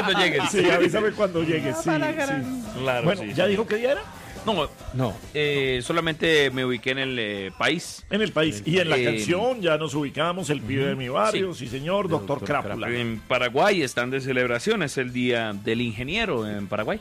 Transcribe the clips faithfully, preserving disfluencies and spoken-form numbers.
cuando llegues. Sí, avísame cuando llegues. Sí, sí. Claro, Bueno, sí. ¿ya dijo qué día era? No, No. eh, solamente me ubiqué en el eh, país. En el país. Y en la Eh, canción ya nos ubicamos, el pibe de mi barrio, sí, señor, doctor doctor Crápula. En Paraguay están de celebración, es el Día del Ingeniero en Paraguay.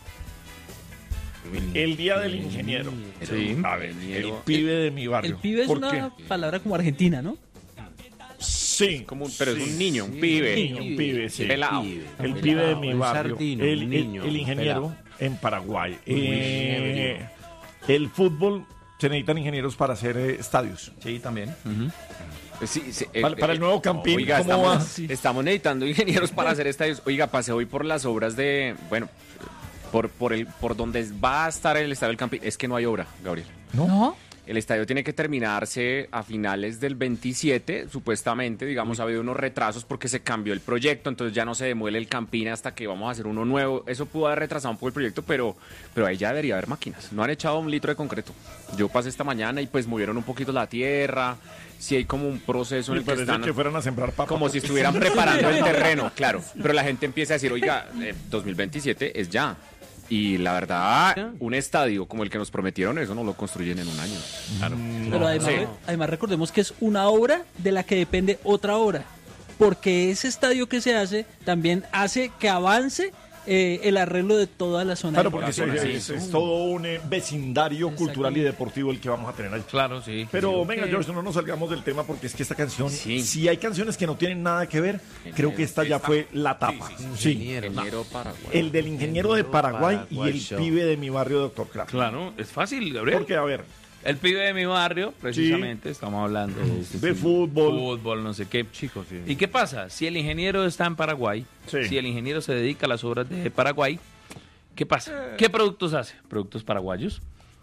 El día del ingeniero. Sí. A ver, el pibe de mi barrio. El pibe es ¿Por una qué? palabra como argentina, ¿no? Sí. Como un- pero es sí, un niño, un sí, pibe. Un niño, un pibe, sí. Pelado. El pibe de mi Un barrio. sardino, el, un el- niño, el ingeniero pelado. en Paraguay. Eh, el fútbol, se necesitan ingenieros para hacer eh, estadios. Sí, también. Sí, sí, Para- para el nuevo Campín, Oiga, ¿cómo estamos, va? Sí. estamos necesitando ingenieros para hacer estadios. Oiga, pasé hoy por las obras de, bueno, por por el por donde va a estar el estadio del Campín. Es que no hay obra, Gabriel. ¿No? El estadio tiene que terminarse a finales del veintisiete, supuestamente, digamos, ha habido unos retrasos porque se cambió el proyecto, entonces ya no se demuele el Campín hasta que vamos a hacer uno nuevo. Eso pudo haber retrasado un poco el proyecto, pero, pero ahí ya debería haber máquinas. No han echado un litro de concreto. Yo pasé esta mañana y pues movieron un poquito la tierra, sí hay como un proceso en Me el que parece están... que fueran a sembrar papas. Como si estuvieran preparando el terreno, claro. Pero la gente empieza a decir, oiga, eh, dos mil veintisiete es ya. Y la verdad, un estadio como el que nos prometieron, eso no lo construyen en un año. Claro. Pero además, Sí. además recordemos que es una obra de la que depende otra obra. Porque ese estadio que se hace también hace que avance eh, el arreglo de toda la zona. Claro, de porque es, Paraguay. es- es todo un eh, vecindario cultural y deportivo el que vamos a tener allí. Claro, sí. Pero venga, George, no nos salgamos del tema porque es que esta canción, Sí. si hay canciones que no tienen nada que ver, creo que esta ya fue la tapa. Sí. Ingeniero Paraguay. El del ingeniero de Paraguay y Paraguay el Show. pibe de mi barrio, doctor Craft. Claro, es fácil, Gabriel. Porque, a ver, El pibe de mi barrio, precisamente, estamos hablando de, de fútbol. fútbol, no sé qué. Chicos, sí. ¿Y qué pasa? Si el ingeniero está en Paraguay, Sí. si el ingeniero se dedica a las obras de Paraguay, ¿qué pasa? ¿Qué productos hace? ¿Productos paraguayos?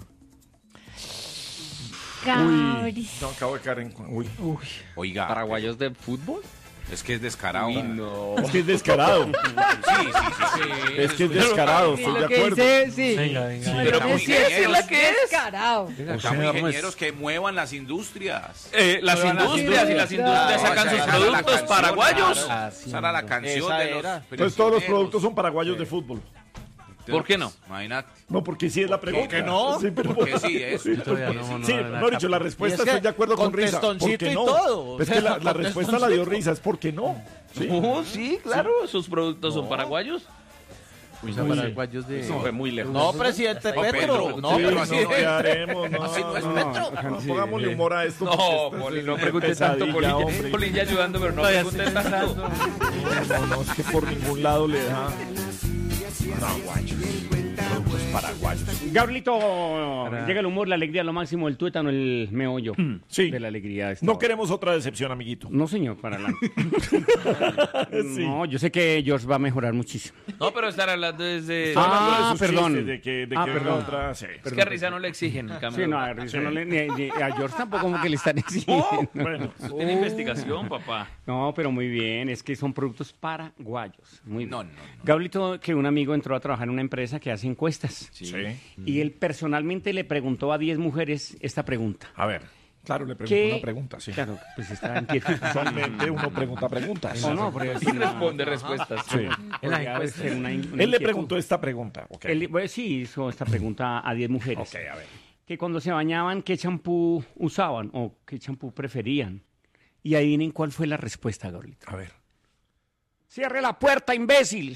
Gabri. No, acabo de caer en... Uy. Oiga, ¿Paraguayos de fútbol? es que es descarado. Uy, no. Es que es descarado. Sí, sí, sí, sí. Es que es descarado, Sí, estoy de lo que acuerdo. dice, sí. Venga, venga. Lo Pero que ¿por dice qué? ¿Es la que es? Descarado. Estamos sea, ingenieros que muevan las industrias. Eh, las Pero las industrias y las industrias No, sacan esa sus era la productos canción, paraguayos. claro. Esa era la canción Esa de los era. Entonces todos los prisioneros. productos son paraguayos de fútbol. ¿Por qué no? Imagínate. No, porque sí es la pregunta. ¿Por qué no? Sí, pero Porque sí es. Sí, Todavía no, no, sí, no, no, no, dicho, la cap- respuesta Y es que estoy de acuerdo con con Risa. ¿Por testoncito qué y no? todo. Es que la, la respuesta la dio Risa, es porque no. Sí. Oh, sí, claro, sus productos son paraguayos. Uy, son paraguayos de... Eso fue muy lejos. No, presidente No, Petro. Pedro, No, Sí, pero no, así no, es. ¿qué haremos? No, Así no es no, Petro. no, pongámosle humor a esto. No, porque Poli, es no una pregunte tanto, pesadilla, Poli. hombre. Poli ya ayudando, pero no Todavía pregunte estoy tanto. No, no, es que por ningún lado le da. Paraguayos. Productos paraguayos. Gabrielito, llega el humor, la alegría, lo máximo, el tuétano, el meollo Sí. de la alegría. de esta No hora. queremos otra decepción, amiguito. No, señor, para adelante. Sí. No, yo sé que George va a mejorar muchísimo. No, pero estar hablando desde... Estoy hablando de Ah, sus perdón. chistes, De que, de Ah, que perdón. otra, sí. Es que a Risa no le exigen, en cambio. Sí, no, a Rizzo no le- ni, ni- a George tampoco como que le están exigiendo. Bueno, Eso tiene investigación, papá. No, pero muy bien, es que son productos paraguayos. Muy bien. No, no, no. Gabrielito, que un amigo entró a trabajar en una empresa que hace encuestas. sí. Y él personalmente le preguntó a diez mujeres esta pregunta. A ver. Claro, le pregunto ¿Qué? una pregunta, sí. Claro, pues está en pie. Usualmente uno pregunta preguntas. ¿O no? Porque es Y una- responde respuestas. Sí. podría ser una in- una Él le inquietud. preguntó esta pregunta. ok. Él, bueno, sí, hizo esta pregunta a diez mujeres. Ok, a ver. Que cuando se bañaban, ¿qué champú usaban o qué champú preferían? Y adivinen cuál fue la respuesta, Gabrielito. A ver. ¡Cierre la puerta, imbécil!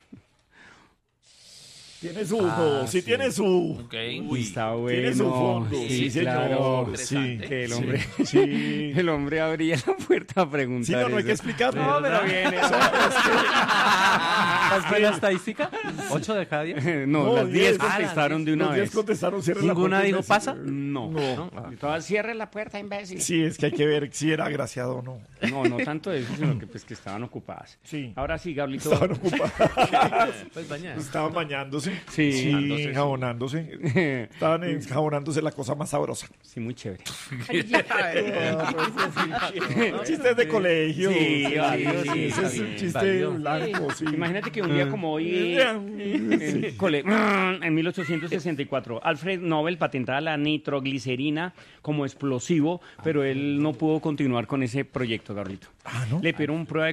Tiene su, no, sí, tiene su. Ok. Está bueno. Tiene su fondo. Sí, Sí, señor. claro. Sí. Interesante. El hombre, Sí. el hombre abría la puerta a preguntar. Sí, no, no hay eso. que explicarlo. No, pero bien. eso. ¿Cuál fue la estadística? ¿Ocho de cada diez? No, No, las diez diez. contestaron de una Los diez vez. contestaron, cierre la ¿Ninguna puerta, dijo imbécil. pasa? No. No. Todas, cierre la puerta, imbécil. Sí, es que hay que ver si era agraciado o no. No, no tanto eso, sino que pues que estaban ocupadas. Sí. Ahora sí, Gabrielito. Estaban ocupados. Pues bañar. Estaban bañándose. Sí. Sí, enjabonándose. Estaban enjabonándose la cosa más sabrosa. Sí, muy chévere. Chistes de colegio. Sí, válido, sí, ese está es un bien. chiste Válido. blanco, sí. Imagínate que un día como hoy, en, cole- en mil ochocientos sesenta y cuatro, Alfred Nobel patentaba la nitroglicerina como explosivo, pero él no pudo continuar con ese proyecto, Gabrielito. Ah, ¿no? Le pidieron prueba